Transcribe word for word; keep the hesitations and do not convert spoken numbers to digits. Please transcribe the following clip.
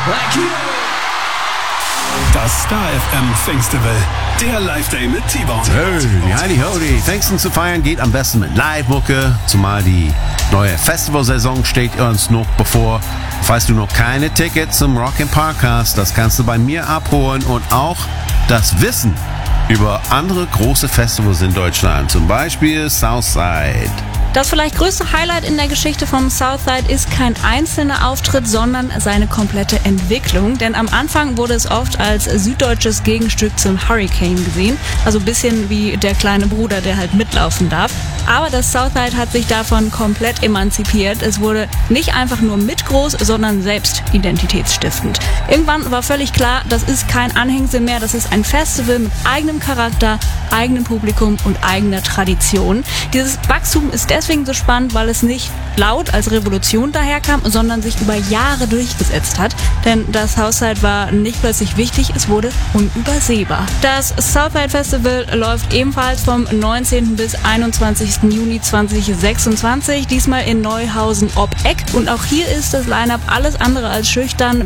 Das Star F M Festival, der Live-Day mit T-Bone. Hey, die Heidi Hody. Pfingsten zu feiern geht am besten mit Live-Mucke, zumal die neue Festivalsaison steht uns noch bevor. Falls du noch keine Tickets zum Rock im Park hast, das kannst du bei mir abholen und auch das Wissen über andere große Festivals in Deutschland, zum Beispiel Southside. Das vielleicht größte Highlight in der Geschichte vom Southside ist kein einzelner Auftritt, sondern seine komplette Entwicklung. Denn am Anfang wurde es oft als süddeutsches Gegenstück zum Hurricane gesehen. Also ein bisschen wie der kleine Bruder, der halt mitlaufen darf. Aber das Southside hat sich davon komplett emanzipiert. Es wurde nicht einfach nur mitgroß, sondern selbst identitätsstiftend. Irgendwann war völlig klar, das ist kein Anhängsel mehr, das ist ein Festival mit eigenem Charakter, eigenem Publikum und eigener Tradition. Dieses Wachstum ist deswegen so spannend, weil es nicht laut als Revolution daherkam, sondern sich über Jahre durchgesetzt hat. Denn das Southside war nicht plötzlich wichtig, es wurde unübersehbar. Das Southside Festival läuft ebenfalls vom neunzehnten bis einundzwanzigsten Juni zweitausendsechsundzwanzig, diesmal in Neuhausen ob Eck. Und auch hier ist das Line-Up alles andere als schüchtern.